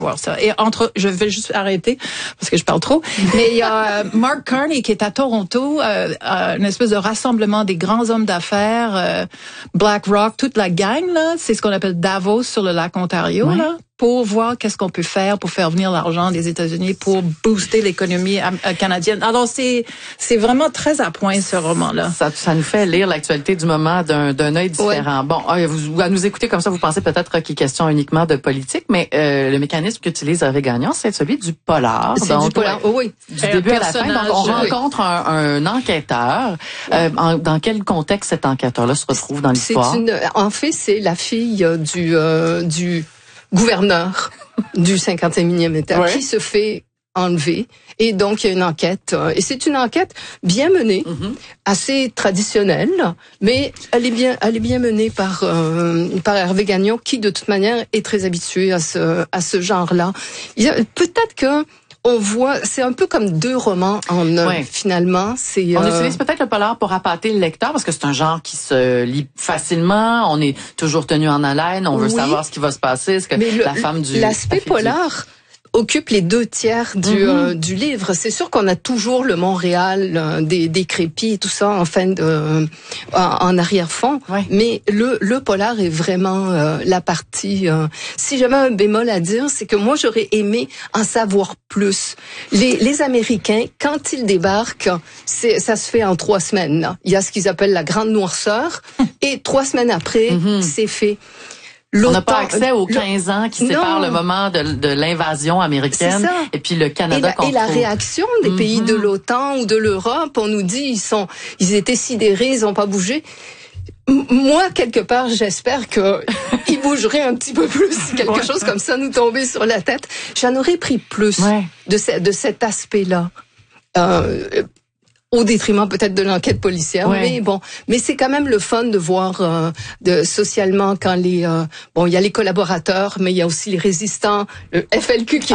voir ça. Et je vais juste arrêter parce que je parle trop. Mais il y a Mark Carney qui est à Toronto, une espèce de rassemblement des grands hommes d'affaires, BlackRock, toute la gang là. C'est ce qu'on appelle Davos sur le lac Ontario là, pour voir qu'est-ce qu'on peut faire pour faire venir l'argent des États-Unis pour booster l'économie canadienne. Alors c'est vraiment très à point ce roman-là. Ça nous fait lire l'actualité du moment d'un œil différent. Ouais. Bon, vous à nous écouter comme ça, vous pensez peut-être qu'il est question uniquement de politique, mais le mécanisme qu'utilise Hervé Gagnon, c'est celui du polar. C'est du polar, oui. Du début à la fin. Donc, on rencontre un enquêteur. Dans quel contexte cet enquêteur-là se retrouve dans l'histoire? En fait, c'est la fille du gouverneur du 51e État qui se fait enlever. Et donc, il y a une enquête. Et c'est une enquête bien menée, assez traditionnelle, mais elle est bien menée par Hervé Gagnon, qui, de toute manière, est très habitué à ce genre-là. Peut-être que on voit, c'est un peu comme deux romans en un, finalement. On utilise peut-être le polar pour appâter le lecteur, parce que c'est un genre qui se lit facilement, on est toujours tenu en haleine, on veut savoir ce qui va se passer, ce que la femme du... L'aspect polar occupe les 2/3 du livre. C'est sûr qu'on a toujours le Montréal des crépis et tout ça en arrière-fond, mais le polar est vraiment la partie. Si j'avais un bémol à dire, c'est que moi j'aurais aimé en savoir plus. Les Américains, quand ils débarquent, ça se fait en 3 semaines. Là. Il y a ce qu'ils appellent la grande noirceur, et 3 semaines après, c'est fait. On n'a pas accès aux 15 ans qui séparent le moment de l'invasion américaine et puis le Canada contre... Et la réaction des pays de l'OTAN ou de l'Europe, on nous dit ils étaient sidérés, ils n'ont pas bougé. Moi, quelque part, j'espère qu'ils bougeraient un petit peu plus, si quelque chose comme ça nous tombait sur la tête. J'en aurais pris plus de cet aspect-là. Au détriment peut-être de l'enquête policière, mais c'est quand même le fun de voir socialement quand il y a les collaborateurs, mais il y a aussi les résistants, le FLQ qui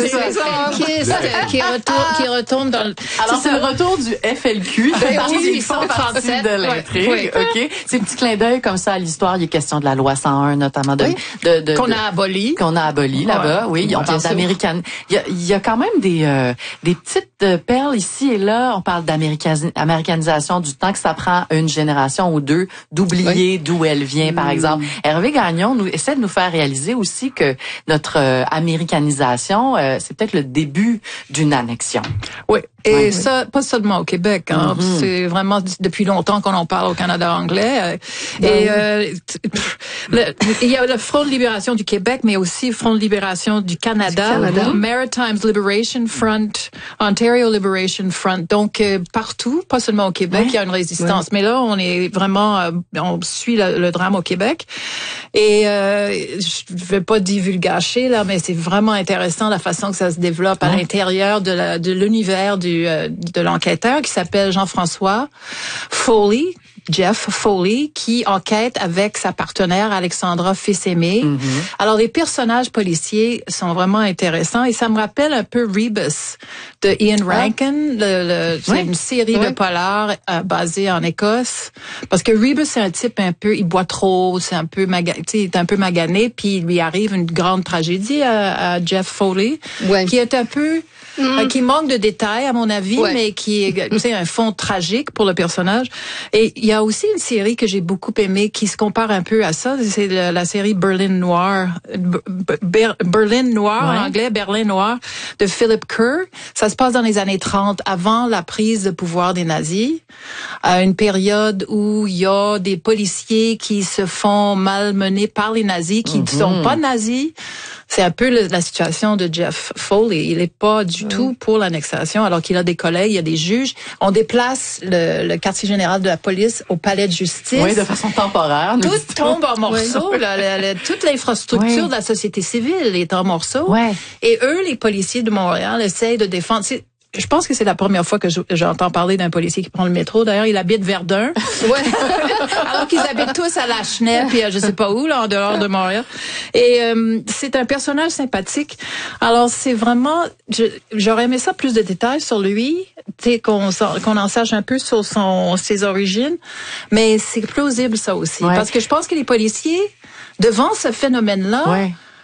retourne dans le... Alors c'est le retour du FLQ, ils font partie de l'intrigue, Ces petits clins d'œil comme ça à l'histoire, il est question de la loi 101 notamment qu'on a aboli là-bas, on parle d'américaine. Il y a quand même des petites perles ici et là, on parle d'américanisation, du temps que ça prend une génération ou deux d'oublier d'où elle vient, par exemple. Hervé Gagnon essaie de nous faire réaliser aussi que notre américanisation, c'est peut-être le début d'une annexion. Oui. Et ça, pas seulement au Québec, c'est vraiment depuis longtemps qu'on en parle au Canada anglais. Il y a le Front de libération du Québec, mais aussi Front de libération du Canada. Maritimes Liberation Front, Ontario Liberation Front. Donc, partout, pas seulement au Québec, il y a une résistance. Mais là, on est vraiment, on suit le drame au Québec. Et je vais pas divulgacher là, mais c'est vraiment intéressant la façon que ça se développe à l'intérieur de l'univers de l'enquêteur qui s'appelle Jean-François Foley, Jeff Foley, qui enquête avec sa partenaire Alexandra Fils-Aimé. Alors, les personnages policiers sont vraiment intéressants et ça me rappelle un peu Rebus de Ian Rankin. C'est une série de polars basée en Écosse. Parce que Rebus, c'est un type un peu, il boit trop, c'est un peu magané, puis il lui arrive une grande tragédie à Jeff Foley, qui est un peu... qui manque de détails, à mon avis, mais qui est un fond tragique pour le personnage. Et il y a aussi une série que j'ai beaucoup aimée qui se compare un peu à ça. C'est la série Berlin Noir. Berlin Noir, en anglais, Berlin Noir, de Philip Kerr. Ça se passe dans les années 30, avant la prise de pouvoir des nazis. À une période où il y a des policiers qui se font malmener par les nazis, qui ne sont pas nazis. C'est un peu la situation de Jeff Foley. Il est pas du tout pour l'annexation, alors qu'il a des collègues, il y a des juges. On déplace le quartier général de la police au palais de justice. Oui, de façon temporaire. Tout tombe en morceaux. Toute l'infrastructure de la société civile est en morceaux. Et eux, les policiers de Montréal, essayent de défendre... Je pense que c'est la première fois que j'entends parler d'un policier qui prend le métro. D'ailleurs, il habite Verdun. Alors qu'ils habitent tous à Lachenay, puis je sais pas où, là, en dehors de Montréal. Et c'est un personnage sympathique. Alors, c'est vraiment... J'aurais aimé ça plus de détails sur lui, qu'on en sache un peu sur ses origines. Mais c'est plausible, ça aussi. Parce que je pense que les policiers, devant ce phénomène-là...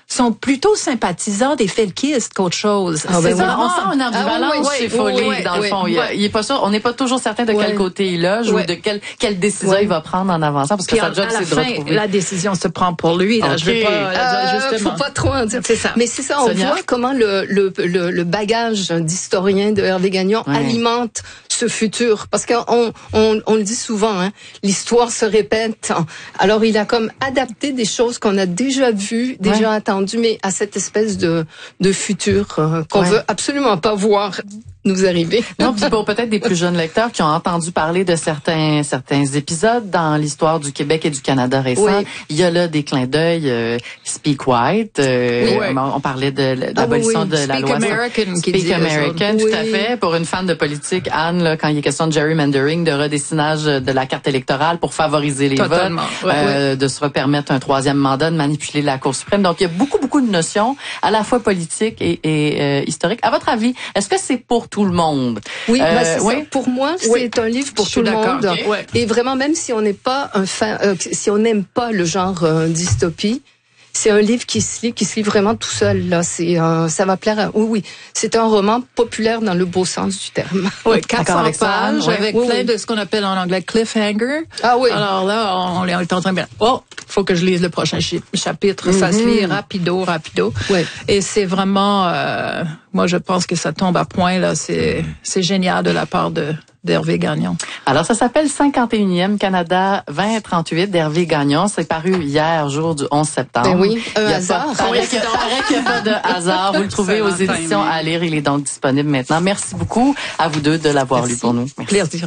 sont plutôt sympathisants des felkistes qu'autre chose. Ah, c'est ça, on sent une ambivalence chez Foley, dans le fond. Il est pas sûr, on n'est pas toujours certain de quel côté il loge ou de quelle décision il va prendre en avançant, parce que sa job, c'est de retrouver. La décision se prend pour lui, là. Je vais pas, justement. Faut pas trop en dire. C'est ça. Mais c'est ça, on voit comment le bagage d'historien de Hervé Gagnon alimente ce futur, parce qu'on le dit souvent, hein, l'histoire se répète. Alors il a comme adapté des choses qu'on a déjà vues, déjà entendues, mais à cette espèce de futur qu'on veut absolument pas voir nous arriver. Non, puis pour peut-être des plus jeunes lecteurs qui ont entendu parler de certains épisodes dans l'histoire du Québec et du Canada récent, il y a là des clins d'œil. Speak White, on parlait de l'abolition de la loi. Speak American, tout à fait. Pour une fan de politique, Anne, là, quand il est question de gerrymandering, de redessinage de la carte électorale pour favoriser les votes, de se repermettre un troisième mandat, de manipuler la Cour suprême. Donc, il y a beaucoup de notions, à la fois politiques et historiques. À votre avis, est-ce que c'est pour tout le monde? Oui, c'est ça. Pour moi, c'est un livre pour tout le monde. Et vraiment, même si on n'est pas un fan, si on n'aime pas le genre dystopie, c'est un livre qui se lit vraiment tout seul. Là, ça va plaire. Oui, c'est un roman populaire dans le beau sens du terme. Oui, 400 pages avec plein de ce qu'on appelle en anglais cliffhanger. Ah oui. Alors là, on est en train de faut que je lise le prochain chapitre. Ça se lit rapido. Ouais. Et c'est vraiment, moi je pense que ça tombe à point là. C'est génial de la part d'Hervé Gagnon. Alors, ça s'appelle 51e Canada 2038 d'Hervé Gagnon. C'est paru hier, jour du 11 septembre. Ben oui, un hasard. Paraît qu'il n'y a pas de hasard. Vous le trouvez aux éditions à lire. Il est donc disponible maintenant. Merci beaucoup à vous deux de l'avoir lu pour nous. Merci. Plaisir.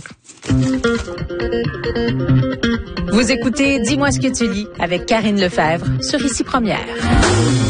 Vous écoutez Dis-moi ce que tu lis avec Karine Lefebvre sur Ici Première.